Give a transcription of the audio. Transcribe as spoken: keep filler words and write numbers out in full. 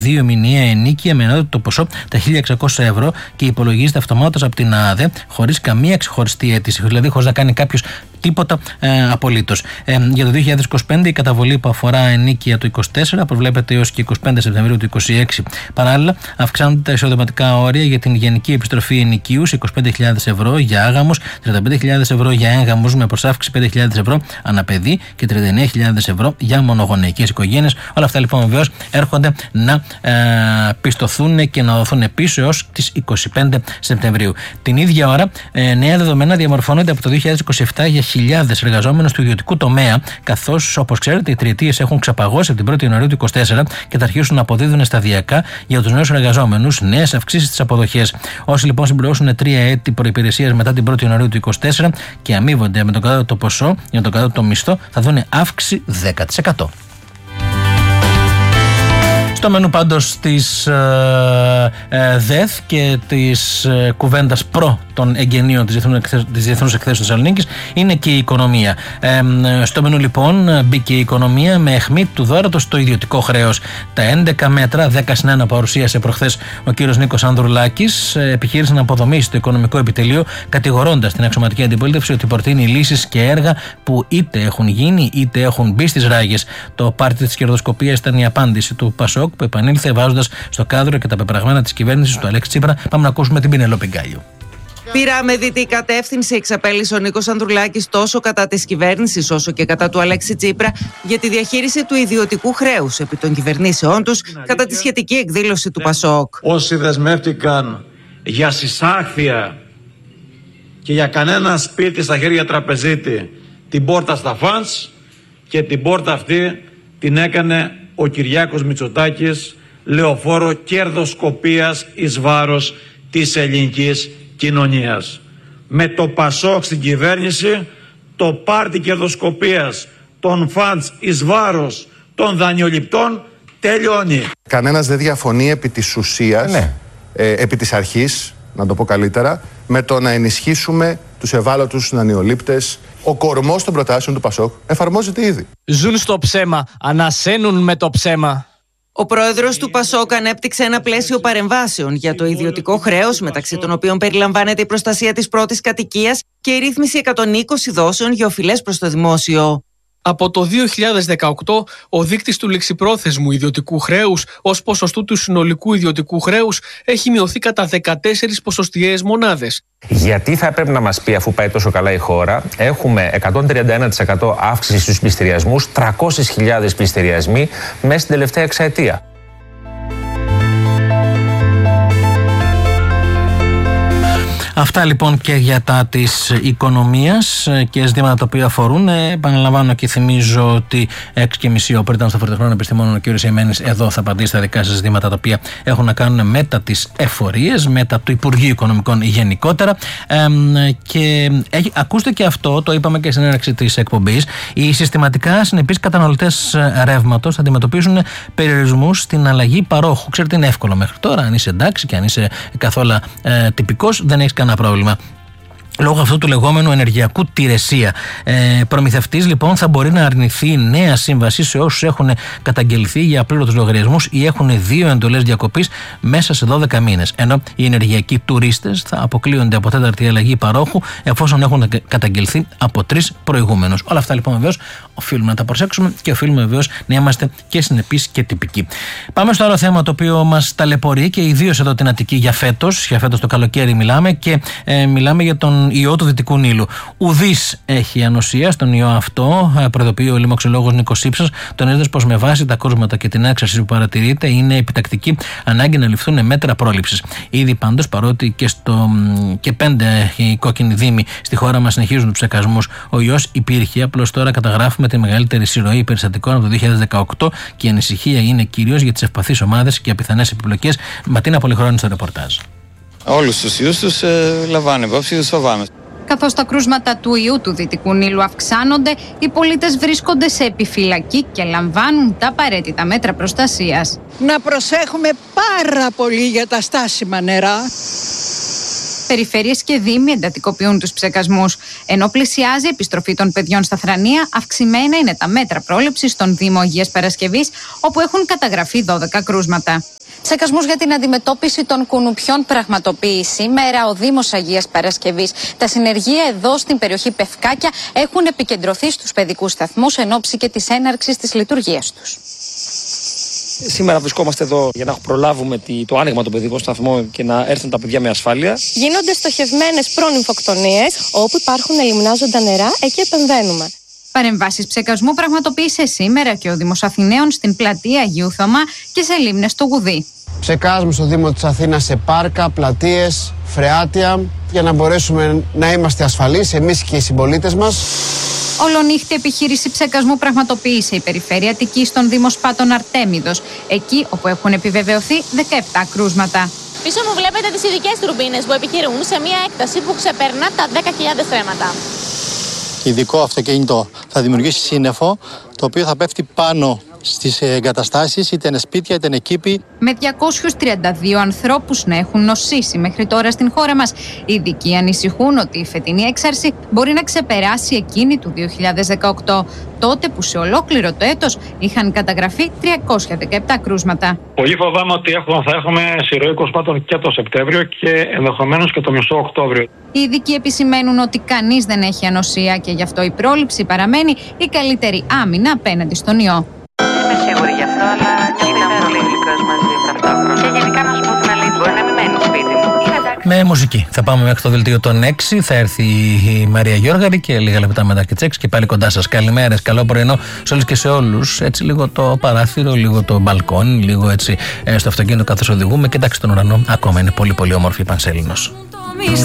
δύο μηνιαία ενίκεια με ανώτατο ποσό τα χίλια εξακόσια ευρώ και υπολογίζεται αυτομάτως από την ΑΔΕ χωρίς καμία ξεχωριστή αίτηση, δηλαδή χωρίς να κάνει κάποιος τίποτα ε, απολύτως. Ε, για το δύο χιλιάδες είκοσι πέντε η καταβολή που αφορά ενίκεια του είκοσι τέσσερα προβλέπεται έως και είκοσι πέντε Σεπτεμβρίου του είκοσι έξι. Παράλληλα, αυξάνονται τα εισοδηματικά όρια για την γενική επιστροφή ενοικίου σε είκοσι πέντε χιλιάδες ευρώ για άγαμους, τριάντα πέντε χιλιάδες ευρώ για έγγαμους με προσάυξη πέντε χιλιάδες ευρώ αναπαιδί και τριάντα εννέα χιλιάδες ευρώ για μονογονεϊκές οικογένειες. Όλα αυτά λοιπόν βεβαίως έρχονται να ε, πιστωθούν και να δοθούν πίσω έως τις είκοσι πέντε Σεπτεμβρίου. Την ίδια ώρα, ε, νέα δεδομένα διαμορφώνονται από το δύο χιλιάδες είκοσι επτά για χιλιάδες εργαζόμενους του ιδιωτικού τομέα, καθώς, όπως ξέρετε, οι τριετίες έχουν ξαπαγώσει από την πρώτη Ιανουαρίου του είκοσι τέσσερα και θα αρχίσουν να αποδίδουν σταδιακά για τους νέους εργαζόμενους νέες αυξήσεις στις αποδοχές. Όσοι λοιπόν συμπληρώσουν τρία έτη προϋπηρεσίας μετά την πρώτη Ιανουαρίου του είκοσι τέσσερα και αμείβονται με τον κατώτατο ποσό για τον κατώτατο μισθό, θα δουν αύξηση δέκα τοις εκατό. Στο μενού πάντως της ε, ε, ΔΕΘ και της ε, κουβέντας προ των εγγενείων της Διεθνούς Εκθέσεως Θεσσαλονίκης είναι και η οικονομία. Ε, στο μενού λοιπόν μπήκε η οικονομία με αιχμή του δώρατος στο ιδιωτικό χρέος. Τα έντεκα μέτρα, δέκα συν ένα παρουσίασε προχθές ο κύριος Νίκος Ανδρουλάκης, επιχείρησε να αποδομήσει το οικονομικό επιτελείο, κατηγορώντας την αξιωματική αντιπολίτευση ότι προτείνει λύσεις και έργα που είτε έχουν γίνει είτε έχουν μπει στις ράγες. Το πάρτι της κερδοσκοπίας ήταν η απάντηση του Πασόκ, που επανήλθε βάζοντας στο κάδρο και τα πεπραγμένα της κυβέρνησης του Αλέξη Τσίπρα. Πάμε να ακούσουμε την Πινελόπη Γκάλιου. Πήρα με δυτή κατεύθυνση, εξαπέλυσε ο Νίκος Ανδρουλάκης τόσο κατά της κυβέρνησης όσο και κατά του Αλέξη Τσίπρα για τη διαχείριση του ιδιωτικού χρέους επί των κυβερνήσεών τους κατά τη σχετική εκδήλωση του Πασόκ. Όσοι δεσμεύτηκαν για συσάχθεια και για κανένα σπίτι στα χέρια τραπεζίτη, την πόρτα στα φανς, και την πόρτα αυτή την έκανε ο Κυριάκος Μητσοτάκης, λεωφόρο κερδοσκοπίας εις βάρος της ελληνικής κοινωνίας. Με το Πασόκ στην κυβέρνηση, το πάρτι κερδοσκοπίας των φαντς εις βάρος των δανειοληπτών τελειώνει. Κανένας δεν διαφωνεί επί της ουσίας, ναι. ε, επί της αρχής, να το πω καλύτερα, με το να ενισχύσουμε τους ευάλωτους δανειολήπτες. Ο κορμός των προτάσεων του Πασόκ εφαρμόζεται ήδη. Ζουν στο ψέμα, ανασένουν με το ψέμα. Ο πρόεδρος του Πασόκ ανέπτυξε ένα πλαίσιο παρεμβάσεων για το ιδιωτικό χρέος, μεταξύ των οποίων περιλαμβάνεται η προστασία της πρώτης κατοικίας και η ρύθμιση εκατόν είκοσι δόσεων για οφειλές προς το δημόσιο. Από το δύο χιλιάδες δεκαοκτώ, ο δείκτης του ληξιπρόθεσμου ιδιωτικού χρέους ως ποσοστού του συνολικού ιδιωτικού χρέους έχει μειωθεί κατά δεκατέσσερις ποσοστιαίες μονάδες. Γιατί θα έπρεπε να μας πει, αφού πάει τόσο καλά η χώρα, έχουμε εκατόν τριάντα ένα τοις εκατό αύξηση στους πληστηριασμούς, τριακόσιες χιλιάδες πληστηριασμοί μέσα στην τελευταία εξαετία. Αυτά λοιπόν και για τα της οικονομίας και ζητήματα τα οποία αφορούν. Επαναλαμβάνω και θυμίζω ότι έξι και μισή όπου ήταν στο Φορτεχνών Επιστημόνων ο κ. Σεϊμένης εδώ θα απαντήσει στα δικά σας ζητήματα τα οποία έχουν να κάνουν μετά τις εφορίες, μετά του Υπουργείου Οικονομικών γενικότερα. Ε, και έχει, ακούστε και αυτό, το είπαμε και στην έναρξη της εκπομπής. Οι συστηματικά συνεπείς καταναλωτές ρεύματος θα αντιμετωπίσουν περιορισμούς στην αλλαγή παρόχου. Ξέρετε, είναι εύκολο μέχρι τώρα. Αν είσαι εντάξει και αν είσαι καθόλου ε, τυπικός, δεν έχεις κανένα πρόβλημα. Λόγω αυτού του λεγόμενου ενεργειακού τηρεσία. Ε, προμηθευτής λοιπόν θα μπορεί να αρνηθεί νέα σύμβαση σε όσους έχουν καταγγελθεί για απλήρωτους λογαριασμούς ή έχουν δύο εντολές διακοπής μέσα σε δώδεκα μήνες. Ενώ οι ενεργειακοί τουρίστες θα αποκλείονται από τέταρτη αλλαγή παρόχου εφόσον έχουν καταγγελθεί από τρεις προηγούμενους. Όλα αυτά λοιπόν βεβαίως οφείλουμε να τα προσέξουμε και οφείλουμε βεβαίως να είμαστε και συνεπείς και τυπικοί. Πάμε στο άλλο θέμα το οποίο μας ταλαιπωρεί και ιδίως εδώ την Αττική για φέτος. Για φέτος το καλοκαίρι μιλάμε και ε, μιλάμε για τον ιό του Δυτικού Νείλου. Ουδής έχει ανοσία στον ιό αυτό, προειδοποιεί ο λοιμοξιολόγος Νίκος Ήψας, τονίζοντας πως με βάση τα κρούσματα και την έξαρση που παρατηρείται είναι επιτακτική ανάγκη να ληφθούν μέτρα πρόληψης. Ήδη πάντως, παρότι και, στο, και πέντε οι κόκκινοι δήμοι στη χώρα μας συνεχίζουν τους ψεκασμούς, ο ιός υπήρχε, απλώς τώρα καταγράφουμε τη μεγαλύτερη συρροή περιστατικών από το δύο χιλιάδες δεκαοκτώ και η ανησυχία είναι κυρίως για τις ευπαθείς ομάδες και πιθανές επιπλοκές. Ματίνα Πολυχρόνη στο ρεπορτάζ. Όλους τους ιούς τους ε, λαμβάνω υπόψη, τους φοβάμαι. Καθώς τα κρούσματα του ιού του Δυτικού Νείλου αυξάνονται, οι πολίτες βρίσκονται σε επιφυλακή και λαμβάνουν τα απαραίτητα μέτρα προστασίας. Να προσέχουμε πάρα πολύ για τα στάσιμα νερά. περιφέρειες και δήμοι εντατικοποιούν τους ψεκασμούς. Ενώ πλησιάζει η επιστροφή των παιδιών στα θρανία, αυξημένα είναι τα μέτρα πρόληψης στον Δήμο Αγίας Παρασκευής, όπου έχουν καταγραφεί δώδεκα κρούσματα. Ψεκασμούς για την αντιμετώπιση των κουνουπιών πραγματοποιεί σήμερα ο Δήμος Αγίας Παρασκευής. Τα συνεργεία εδώ στην περιοχή Πευκάκια έχουν επικεντρωθεί στους παιδικούς σταθμούς εν ώψη και της έναρξης της λειτουργίας τους. Σήμερα βρισκόμαστε εδώ για να προλάβουμε το άνοιγμα των παιδικών σταθμών και να έρθουν τα παιδιά με ασφάλεια. Γίνονται στοχευμένες προνυμφοκτονίες, όπου υπάρχουν ελιμνάζοντα νερά, εκεί επεμβαίνουμε. Παρεμβάσεις ψεκασμού πραγματοποίησε σήμερα και ο Δήμος Αθηναίων στην πλατεία Αγίου Θωμά και σε λίμνες στο Γουδί. Ψεκάζουμε στο Δήμο της Αθήνας σε πάρκα, πλατείες, φρεάτια, για να μπορέσουμε να είμαστε ασφαλείς εμείς και οι συμπολίτες μας. Ολονύχτη επιχείρηση ψεκασμού πραγματοποίησε η Περιφέρεια Αττικής στον Δήμο Σπάτων Αρτέμιδος, εκεί όπου έχουν επιβεβαιωθεί δεκαεπτά κρούσματα. Πίσω μου βλέπετε τις ειδικές τουρμπίνες που επιχειρούν σε μια έκταση που ξεπερνά τα δέκα χιλιάδες στρέμματα. Ειδικό αυτοκίνητο θα δημιουργήσει σύννεφο, το οποίο θα πέφτει πάνω στις εγκαταστάσεις, είτε είναι σπίτια είτε είναι κήποι. Με διακόσιους τριάντα δύο ανθρώπους να έχουν νοσήσει μέχρι τώρα στην χώρα μας, οι ειδικοί ανησυχούν ότι η φετινή έξαρση μπορεί να ξεπεράσει εκείνη του δύο χιλιάδες δεκαοκτώ, τότε που σε ολόκληρο το έτος είχαν καταγραφεί τριακόσια δεκαεπτά κρούσματα. Πολύ φοβάμαι ότι έχουμε, θα έχουμε συρροή κρουσμάτων και το Σεπτέμβριο και ενδεχομένως και το μισό Οκτώβριο. Οι ειδικοί επισημαίνουν ότι κανείς δεν έχει ανοσία και γι' αυτό η πρόληψη παραμένει η καλύτερη άμυνα απέναντι στον ιό. Είμαι σίγουρη γι' αυτό, αλλά ήταν πολύ γλυκός μαζί ταυτόχρονα. Και γενικά να σου πω την αλήθεια, μπορεί να μην μένει σπίτι μου. Με μουσική. Θα πάμε μέχρι το δελτίο των έξι. Θα έρθει η Μαρία Γιώργαρη και λίγα λεπτά μετά και τις έξι και πάλι κοντά σας. Καλημέρες, καλό πρωινό σε όλες και σε όλους. Έτσι λίγο το παράθυρο, λίγο το μπαλκόνι, λίγο έτσι στο αυτοκίνητο καθώς οδηγούμε. Κοιτάξτε τον ουρανό, ακόμα είναι πολύ πολύ όμορφη η Πανσέλινος.